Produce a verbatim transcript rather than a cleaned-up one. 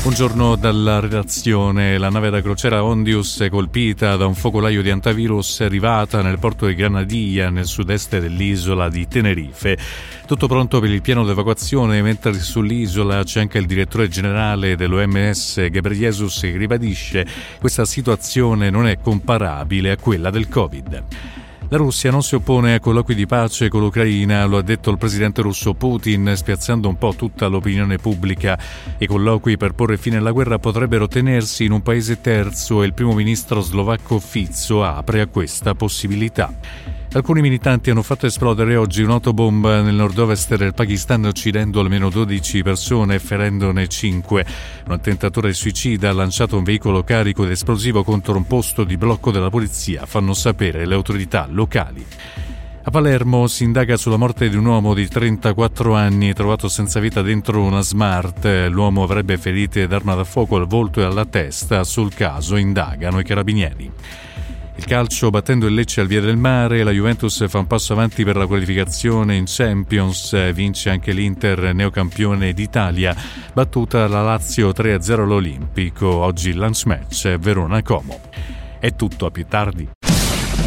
Buongiorno dalla redazione. La nave da crociera Ondius è colpita da un focolaio di antivirus arrivata nel porto di Granadilla, nel sud-est dell'isola di Tenerife. Tutto pronto per il piano d'evacuazione, mentre sull'isola c'è anche il direttore generale dell'O M S, Ghebreyesus, che ribadisce che questa situazione non è comparabile a quella del Covid. La Russia non si oppone a colloqui di pace con l'Ucraina, lo ha detto il presidente russo Putin, spiazzando un po' tutta l'opinione pubblica. I colloqui per porre fine alla guerra potrebbero tenersi in un paese terzo e il primo ministro slovacco Fico apre a questa possibilità. Alcuni militanti hanno fatto esplodere oggi un'autobomba nel nord-ovest del Pakistan, uccidendo almeno dodici persone e ferendone cinque. Un attentatore suicida ha lanciato un veicolo carico ed esplosivo contro un posto di blocco della polizia, fanno sapere le autorità locali. A Palermo si indaga sulla morte di un uomo di trentaquattro anni trovato senza vita dentro una Smart. L'uomo avrebbe ferite d'arma da fuoco al volto e alla testa. Sul caso indagano i carabinieri. Il calcio, battendo il Lecce al Via del Mare, la Juventus fa un passo avanti per la qualificazione in Champions, vince anche l'Inter, neocampione d'Italia, battuta la Lazio tre a zero all'Olimpico. Oggi il lunch match Verona-Como. È tutto, a più tardi.